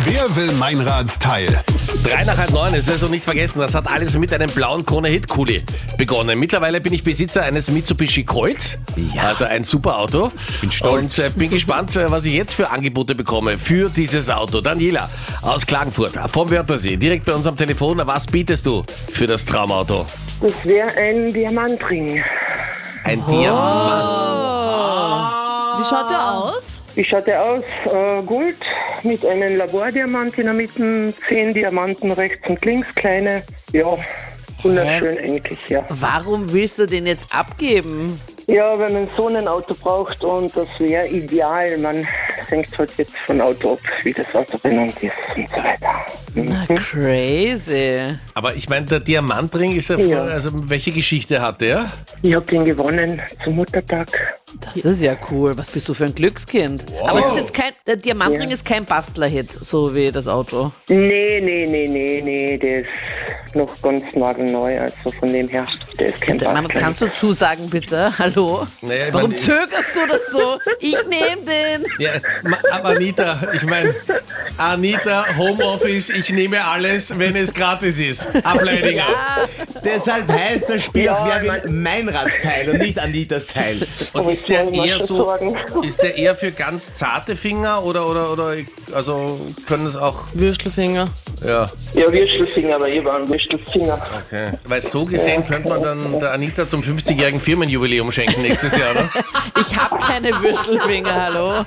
Wer will Meinrads Teil? 9:03 ist es, und nicht vergessen, das hat alles mit einem blauen Krone Hit Kuli begonnen. Mittlerweile bin ich Besitzer eines Mitsubishi Colt, also ein super Auto. Bin stolz. Und bin gespannt, was ich jetzt für Angebote bekomme für dieses Auto. Daniela aus Klagenfurt, vom Wörthersee, direkt bei uns am Telefon. Was bietest du für das Traumauto? Das wäre ein Diamantring. Ein Diamant. Wie schaut der aus? Wie schaut der aus? Gold mit einem Labordiamant in der Mitte, 10 Diamanten rechts und links, kleine. Ja, wunderschön eigentlich, ja. Warum willst du den jetzt abgeben? Ja, wenn man so ein Auto braucht und das wäre ideal. Man hängt halt jetzt von Auto ab, wie das Auto benannt ist und so weiter. Na, crazy. Aber ich meine, der Diamantring ist ja, also welche Geschichte hat der? Ich habe den gewonnen zum Muttertag. Das ist ja cool. Was bist du für ein Glückskind? Wow. Aber es ist jetzt der Diamantring ist kein Bastler-Hit, so wie das Auto. Nee, der ist noch ganz nagelneu, also von dem her, der ist kein Bastler. Kannst du zusagen, bitte? Hallo? Naja, ich Warum mein, zögerst du das so? Ich nehme den. Ja, aber Anita, Anita, Homeoffice, ich nehme alles, wenn es gratis ist. Ableidinger. Deshalb heißt das Spiel auch, wer Ja, will Meinrads Teil und nicht Anitas Teil. Und ist der soll man eher schon so, sagen? ist der eher für ganz zarte Finger oder also können es auch, Würstelfinger. ja, Ja, Würstelfinger, aber ich war ein Würstelfinger. okay. Weil so gesehen könnte man dann der Anita zum 50-jährigen Firmenjubiläum schenken nächstes Jahr, oder? Ich habe keine Würstelfinger, hallo?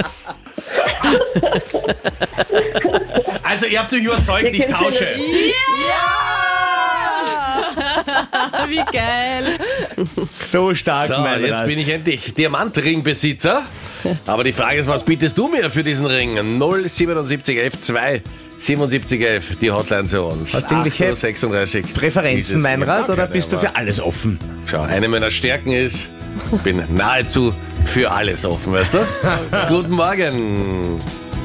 Also ihr habt euch überzeugt, ich tausche. Wie geil. So stark, So, Meinrads. jetzt bin ich endlich Diamantringbesitzer. Aber die Frage ist, was bietest du mir für diesen Ring? 07711 2 7711, die Hotline zu uns. Hast du irgendwelche 8:36 Präferenzen, Meinrad, oder bist du für alles offen? Schau, eine meiner Stärken ist, bin nahezu für alles offen, weißt du? Guten Morgen.